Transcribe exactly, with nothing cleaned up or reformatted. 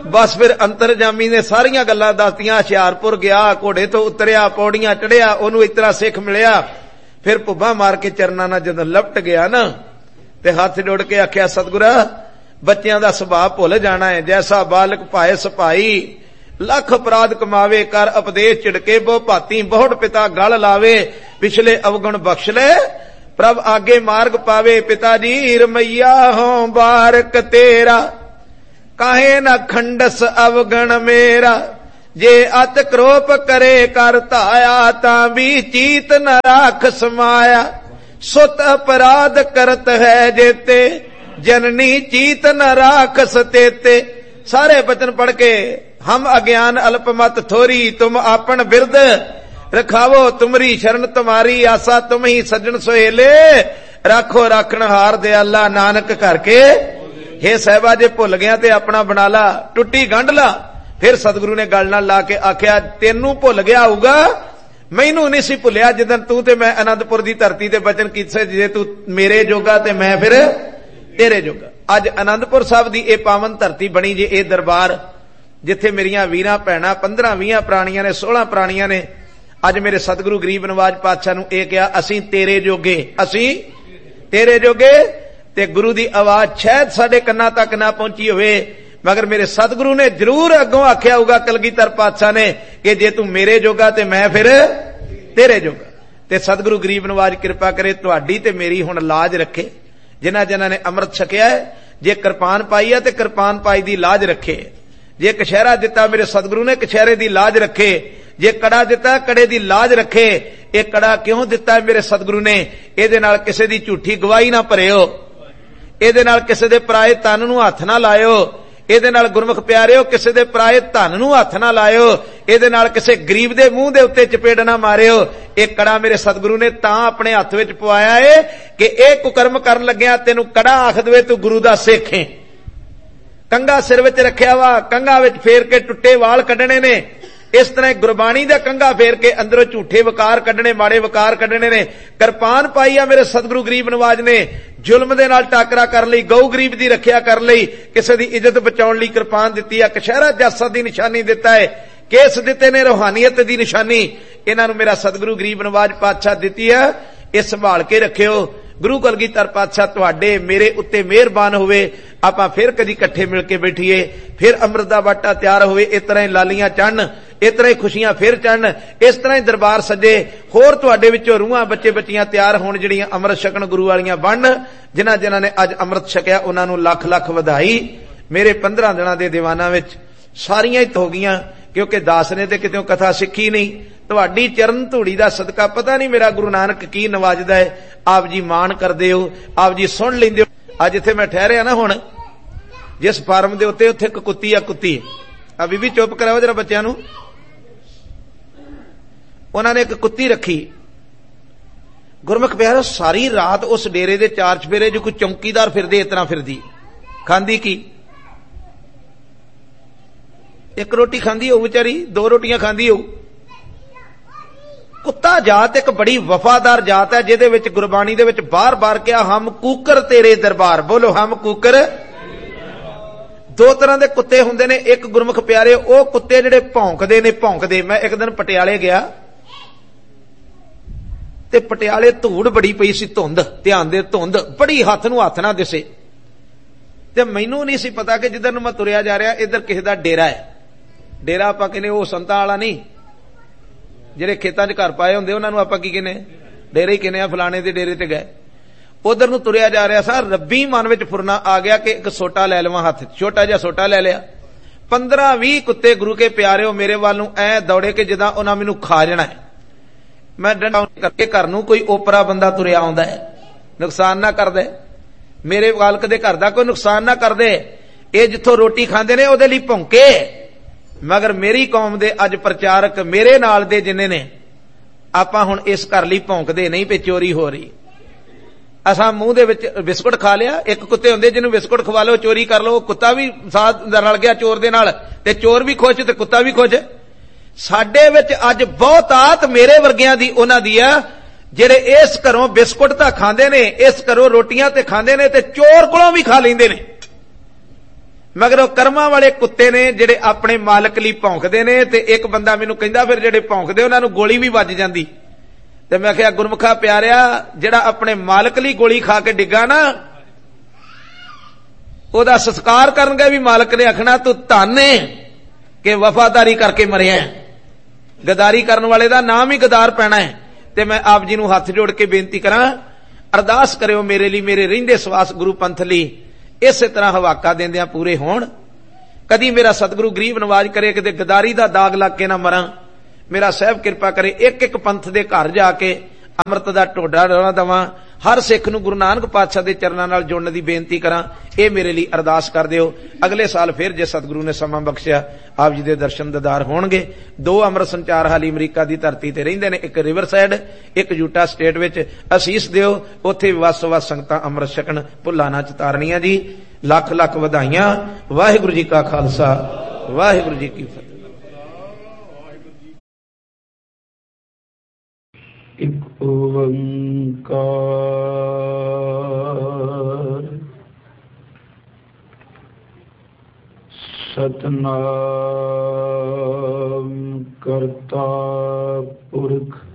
बस फिर अंतरजामी ने सारियां गल्लां दसतियां। हुशियारपुर गया, घोड़े तो उतरिया, पौड़ियां चढ़िया, ओनू इस तरह सिख मिलिया। फिर भुब्बा मार के चरनां नाल जदों लपट गया ना ते हथ जोड़ के आख्या, सतगुरा बच्चियां दा सुभाव भुल जाना है। जैसा बालक पाए सपाई, लख अपराध कमावे, कर उपदेश छिड़के बो भाती, बहुत पिता गल लावे, पिछले अवगुण बख्श ले, प्रभ आगे मार्ग पावे। पिता जी रमैया हो बारक तेरा, काहे न खंडस अवगण मेरा, जे अत क्रोप करे कर ताया, तां भी चीत न राख समाया। सुत अपराध करत है जेते, जननी चीत न राख सतेते। सारे वचन पढ़ के, हम अज्ञान अल्पमत थोरी, तुम आपन बिरद रखावो, तुमरी शरण तुम्हारी आसा, तुम ही सज्जन सोहेले, राखो राखण हार दयाला, नानक करके। हे साहिबा जे भुल गया ते अपना बना ला, टुट्टी गंढ ला। फिर सतगुरु ने गल नाल ला के आख्या, तेनू भुल गया होगा, मैनू नहीं सी भुलिया जिदन तू ते मैं आनंदपुर दी धरती ते वचन कीते, जे तू मेरे जोगा ते मैं फिर तेरे जोगा। अज आनंदपुर साहब दी ए पावन धरती बनी जे ए दरबार, जिथे मेरियां वीरां भैणां पंद्रह बीस प्राणियां ने, सोलह प्राणियां ने। अज मेरे सतगुरु गरीब नवाज पातशाह नू ए कहा, असीं तेरे जोगे, असीं तेरे जोगे। ते गुरु दी आवाज शायद साडे कन्नां तक ना पहुंची होवे, मगर मेरे सतगुरु ने जरूर अगों आख्या होगा कलगीधर पातशाह ने कि जे तू मेरे जोगा ते मैं फिर तेरे जोगा। ते सतगुरु गरीब नवाज कृपा करे तुहाडी ते मेरी हुण लाज रखे। जिन्हां जिन्हां ने अमृत छकिया है, जे किरपान पाई है ते किरपान पाई दी लाज रखे, जे कछहरा दिता मेरे सतगुरु ने कछहरे दी लाज रखे, जे कड़ा दिता कड़े दी लाज रखे। ये कड़ा क्यों दिता है मेरे सतगुरु ने? इहदे नाल किसे दी झूठी गवाही ना भरियो, इहदे नाल किसे दे पराए तन नूं हथ ना लायो, इहदे नाल गुरमुख प्यारिओ किसे दे पराए धन नूं हथ ना लायो, इहदे नाल किसे गरीब दे मूंह दे उत्ते चपेड़ ना मारियो। ये कड़ा मेरे सतगुरु ने तां अपने हथ विच पवाया है कि इह कुकर्म करन लग्या तैनूं कड़ा आख दवे तू गुरु दा सिख है। कंघा सिर विच रखिया वा, कंघा विच फेर के टुੱਟੇ वाल कढणे ने। इस तरह गुरबाणी दा कंघा फेर के अंदरों झूठे वकार कढणे, माड़े वकार कढणे ने। किरपान पाई आ मेरे सतगुरु गरीब नवाज ने, जुल्म दे नाल टाकरा कर लई, गौ गरीब दी रखिया कर लई, किसे दी इज्जत बचाउण लई किरपान दित्ती है, कछहरा जासा दी निशानी दिता है, केस दिते ने रूहानियत दी निशानी। इन्हां नूं मेरा सतगुरु गरीब नवाज पातशाह दित्ती है, इह संभाल के रखियो। गुरु कलगीधर पातशाह तुहाडे मेरे उत्ते मेहरबान होवे, आपां फिर कदी इकट्ठे मिल के बैठीए, फिर अमृत दा वाटा तैयार होवे, इस तरह ही लालियां चढ़न, इस तरह ही खुशियां फिर चढ़न, इस तरह ही दरबार सजे, होर तुहाडे विचों रूहां बच्चे बच्चियां तैयार होण जिहड़ियां अमृत छकण गुरु वालियां बनन। जिन्हां जिन्हां ने अज अमृत छकिया उन्हां नूं लख लख वधाई। मेरे पंद्रह दिनां दे दीवानां विच सारियां ही हो गईयां, क्योंकि दास ने ते कितों कथा सिੱਖੀ नहीं। तुहाडी चरण धूड़ी दा सदका पता नहीं मेरा गुरु नानक की नवाजदा है। आप जी मान करदे हो, आप जी सुन लैंदे हो। अज इत्थे मैं ठहरिया ना, हुण जिस फार्म दे उत्ते उत्थे इक कुत्ती आ, कुत्ती आ बीबी चुप कराओ जरा बच्चों नूं। उन्हां ने एक कुत्ती रखी। गुरमुख प्यारो सारी रात उस डेरे दे चार चफेरे जो कोई चौकीदार फिरदे इस तरह फिरदी, खांदी की एक रोटी खांदी हो बेचारी, दो रोटियां खांदी हो। कुत्ता जात एक बड़ी वफादार जात है, जिहदे विच गुरबाणी दे विच बार बार कहा, हम कूकर तेरे दरबार, बोलो हम कूकर। दो तरह के कुत्ते हुंदे ने, एक गुरमुख प्यारे ओ कुत्ते जिहड़े भौंकदे ने, भौंकदे। मैं एक दिन पटियाले गया ते पटियाले धूड़ बड़ी पई सी, धुंध, ध्यान दे धुंध बड़ी, हथ नूं हथ ना दिसे। ते मैनूं नहीं सी पता कि जिधर नूं मैं तुरिया जा रहा इधर किसी दा डेरा है। डेरा आपां कहने वो संतां वाला नहीं, जिहड़े खेतां च घर पाए हुंदे उन्हां नूं आपां की कहने, डेरे ही कहने आ, फलाणे दे डेरे ते गए। उधर नूं तुरिया जा रहा सा, रब्बी मन विच फुरना आ गया कि एक सोटा लै लवां हथ, छोटा जिहा सोटा लै लिया। पंद्रह भी कुत्ते गुरु के प्यारे हो मेरे वाल नूं ऐ दौड़े कि जिद्दां उन्हां मैनूं खा जाना है। मैं डंडा करके घर नूं कोई ओपरा बंदा तुरिया आउंदा है, नुकसान ना कर दे, मेरे मालक दे घर दा कोई नुकसान ना कर दे। ये जिथों रोटी खांदे ने उहदे लई भौंके, मगर मेरी कौम दे अज प्रचारक मेरे नाल दे जिन्ने ने, आपां हुण इस घर लई भौंकदे नहीं पे चोरी हो रही। असां मूंह दे विच बिस्कुट खा लिया, एक कुत्ते हुंदे जिन्नूं बिस्कुट खवा लो चोरी कर लो, कुत्ता भी साथ रल गया चोर दे नाल, ते चोर भी खुश ते कुत्ता भी खुश। साडे विच अज बहुतात मेरे वर्गियां दी उन्हां दी आ, जिहड़े इस घरों बिस्कुट तां खांदे ने, इस घरों रोटियां ते खांदे ने, ते चोर कोलों भी खा लैंदे ने। मगर कर्मां वाले कुत्ते ने जिहड़े अपने मालक लई भौंकदे ने। ते एक बंदा मैनूं कहिंदा फिर जिहड़े भौंकदे उन्हां नूं गोली भी वज जांदी। ते मैं आखिया गुरमुखा प्यारिया, जिहड़ा अपने मालक लई गोली खा के डिग्गा ना, ओहदा संस्कार करनगे भी मालक ने आखना तू धन है कि वफादारी करके मरिया। गदारी करन वाले दा नाम ही गदार पैना है। ते मैं आप जी नूं हथ जोड़ के बेनती करां, अरदास करियो मेरे लिए, मेरे रहिंदे सवास गुरु पंथ लई इस तरह हवाका देंदियां पूरे होण। कदी मेरा सतगुरु गरीब नवाज करे कि गदारी दा दाग लग के ना मरां। मेरा साहब कृपा करे एक एक पंथ दे घर जाके अमृत दा टोडा ना दवां। हर सिख नूं गुरु नानक पातशाह दे चरनां नाल जुड़न दी बेनती करां। ये मेरे लिए अरदास कर दिओ। अगले साल फिर जे सतगुरु ने समा बख्शिया आप जी दे दर्शन दीदार होणगे। दो अमृत संचार हाली अमरीका दी धरती ते रहिंदे ने, एक रिवर साइड, एक यूटा स्टेट विच। असीस दिओ, उत्थे वस वस संगतां अमृत छकण, भुल्लां ना चतारनियां जी। लख लख वधाइयां। वाहिगुरू जी का खालसा, वाहिगुरू जी की फतेह। एक ओंकार सतनाम करता पुरख